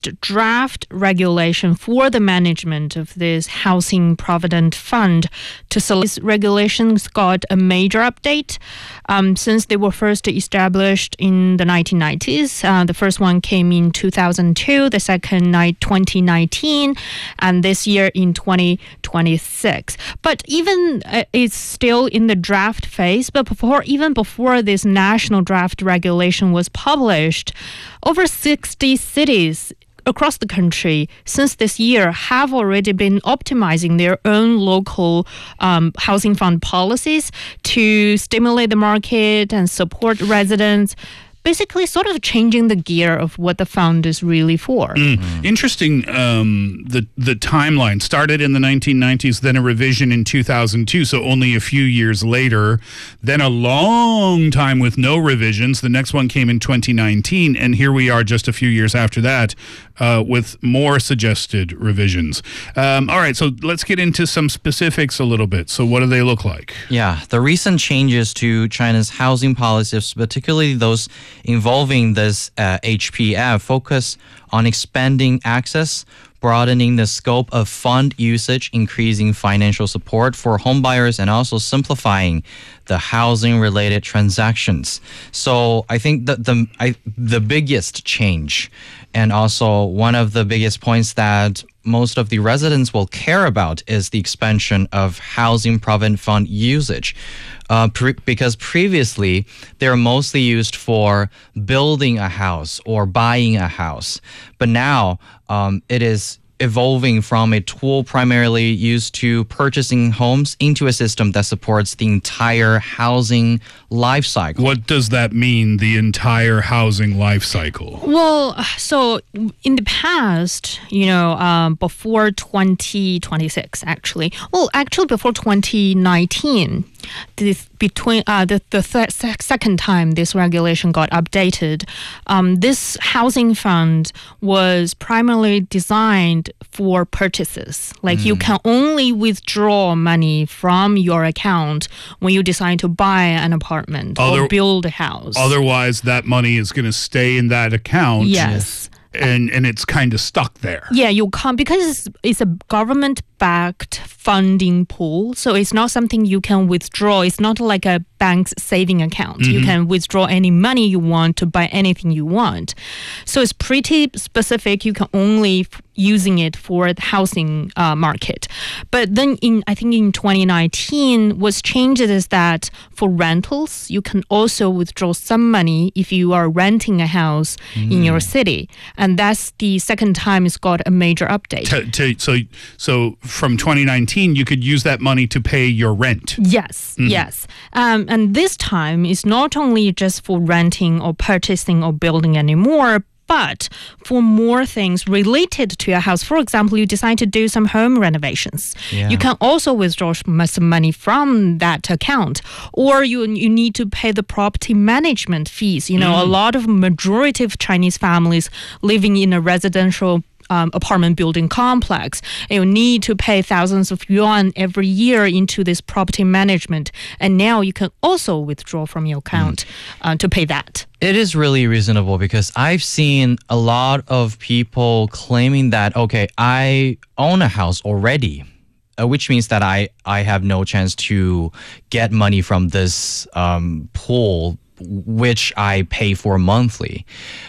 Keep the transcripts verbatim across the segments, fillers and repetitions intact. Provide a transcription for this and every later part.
draft regulation for the management of this Housing Provident Fund. To select regulations got a major update um, since they were first established in the nineteen nineties. Uh, the first one came in two thousand two, the second in twenty nineteen, and this year in twenty twenty-six. But even uh, it's still in the draft phase. But before, even before this national draft regulation was published, over sixty cities across the country since this year have already been optimizing their own local um, housing fund policies to stimulate the market and support residents. Basically sort of changing the gear of what the fund is really for. Mm. Mm. Interesting, um, the, the timeline started in the nineteen nineties, then a revision in two thousand two, so only a few years later, then a long time with no revisions. The next one came in twenty nineteen, and here we are just a few years after that uh, with more suggested revisions. Um, all right, so let's get into some specifics a little bit. So what do they look like? Yeah, the recent changes to China's housing policies, particularly those involving this uh, H P F, focus on expanding access, broadening the scope of fund usage, increasing financial support for homebuyers, and also simplifying the housing-related transactions. So I think that the I, the biggest change, and also one of the biggest points that most of the residents will care about, is the expansion of Housing Provident Fund usage. Uh, pre- because previously, they're mostly used for building a house or buying a house. But now, um, it is evolving from a tool primarily used to purchasing homes into a system that supports the entire housing life cycle. What does that mean, the entire housing life cycle? Well, so in the past, you know, um, before twenty twenty-six, actually, well, actually before twenty nineteen, this, between uh, the, the th- second time this regulation got updated, um, this housing fund was primarily designed for purchases. Like mm. you can only withdraw money from your account when you decide to buy an apartment Other, or build a house. Otherwise, that money is going to stay in that account. Yes. And and it's kind of stuck there. Yeah, you can't, because it's, it's a government-backed funding pool, so it's not something you can withdraw. It's not like a bank's saving account. Mm-hmm. You can withdraw any money you want to buy anything you want. So it's pretty specific. You can only f- using it for the housing uh, market. But then in I think in twenty nineteen, what's changed is that for rentals, you can also withdraw some money if you are renting a house mm. in your city. And that's the second time it's got a major update. To, to, so, so from twenty nineteen, you could use that money to pay your rent. Yes, mm-hmm. yes. Um, and this time it's not only just for renting or purchasing or building anymore, but for more things related to your house. For example, you decide to do some home renovations. Yeah. You can also withdraw some money from that account. Or you you need to pay the property management fees. You know, mm. a lot of majority of Chinese families living in a residential Um, apartment building complex, and you need to pay thousands of yuan every year into this property management. And now you can also withdraw from your account mm. uh, to pay that. It is really reasonable, because I've seen a lot of people claiming that, okay, I own a house already, uh, which means that I, I have no chance to get money from this um, pool, which I pay for monthly.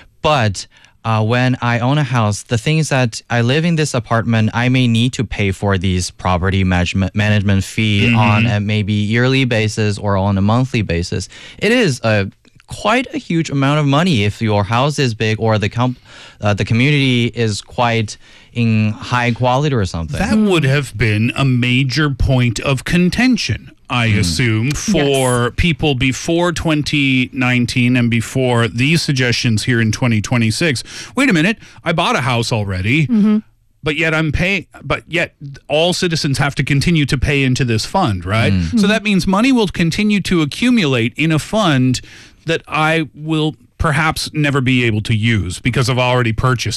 But Uh, when I own a house, the thing is that I live in this apartment, I may need to pay for these property management management fee mm-hmm. on a maybe yearly basis or on a monthly basis. It is a quite a huge amount of money if your house is big or the com- uh, the community is quite in high quality or something. That would have been a major point of contention, I mm. assume, for yes. people before twenty nineteen and before these suggestions here in twenty twenty-six. Wait a minute, I bought a house already, mm-hmm. but yet I'm paying, but yet all citizens have to continue to pay into this fund, right? Mm. So that means money will continue to accumulate in a fund that I will perhaps never be able to use because I've already purchased